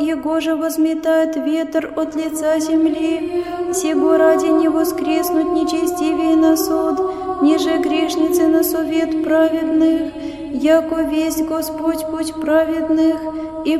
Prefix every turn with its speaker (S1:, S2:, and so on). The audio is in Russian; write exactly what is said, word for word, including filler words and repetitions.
S1: его же возметает ветер от лица земли, сего ради не воскреснуть нечестивее на суд, ниже грешницы на совет праведных, яко весть Господь путь праведных, и